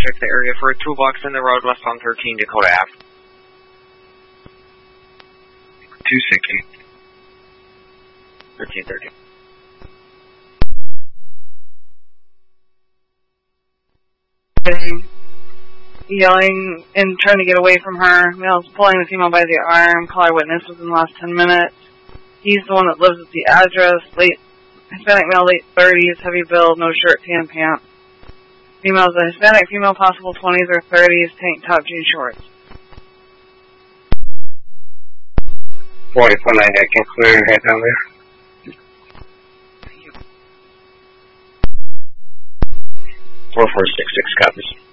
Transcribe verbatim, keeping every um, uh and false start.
check the area for a toolbox in the road west on thirteen Dakota Ave. two sixty. thirteen thirteen. Yelling and trying to get away from her. Male's pulling the female by the arm. Caller witness within the last ten minutes. He's the one that lives at the address. Late Hispanic male, late thirties, heavy build, no shirt, tan pants. Female's a Hispanic female, possible twenties or thirties, tank top, jean shorts. forty-four nine, I can clear your head down there. four four six six copies.